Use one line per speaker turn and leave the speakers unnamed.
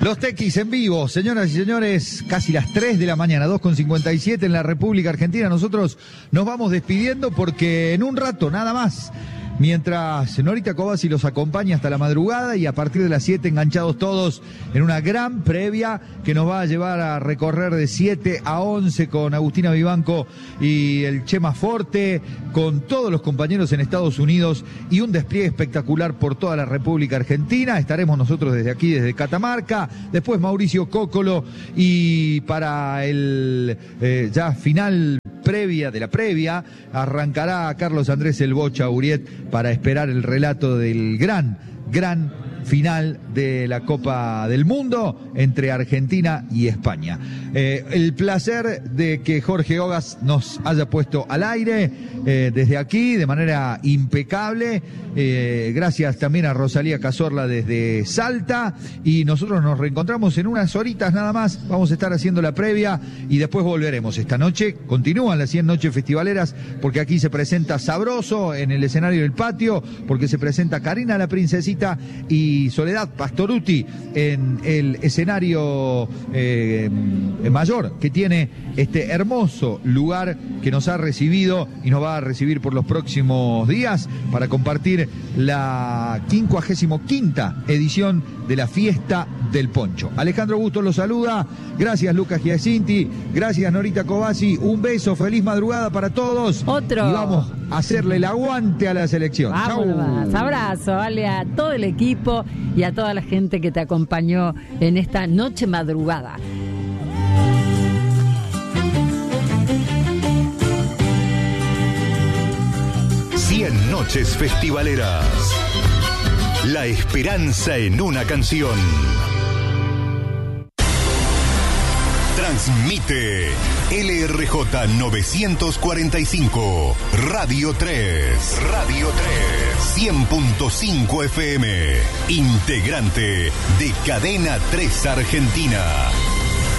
Los Tequis en vivo, señoras y señores, casi las 3 de la mañana, 2:57 en la República Argentina. Nosotros nos vamos despidiendo porque en un rato, nada más, mientras Norita Cobasi los acompaña hasta la madrugada y a partir de las 7 enganchados todos en una gran previa que nos va a llevar a recorrer de 7 a 11 con Agustina Vivanco y el Chema Forte, con todos los compañeros en Estados Unidos y un despliegue espectacular por toda la República Argentina. Estaremos nosotros desde aquí, desde Catamarca, después Mauricio Cócolo y para el ya final previa de la previa arrancará Carlos Andrés El Bocha Uriet para esperar el relato del gran final de la Copa del Mundo entre Argentina y España. El placer de que Jorge Ogas nos haya puesto al aire desde aquí de manera impecable. Gracias también a Rosalía Cazorla desde Salta, y nosotros nos reencontramos en unas horitas nada más. Vamos a estar haciendo la previa y después volveremos. Esta noche continúan las 100 noches festivaleras porque aquí se presenta Sabroso en el escenario del patio, porque se presenta Karina la Princesita y Soledad Pastoruti en el escenario mayor que tiene este hermoso lugar que nos ha recibido y nos va a recibir por los próximos días para compartir la 55ª edición de la Fiesta del Poncho. Alejandro Bustos los saluda. Gracias, Lucas Giacinti. Gracias, Norita Cobasi. Un beso, feliz madrugada para todos.
Otro.
Y vamos a hacerle el aguante a la selección.
Chau. Abrazo, vale, a todo el equipo y a toda la gente que te acompañó en esta noche madrugada.
Cien noches festivaleras. La esperanza en una canción. Transmite LRJ 945, Radio 3. Radio 3, 100.5 FM. Integrante de Cadena 3 Argentina.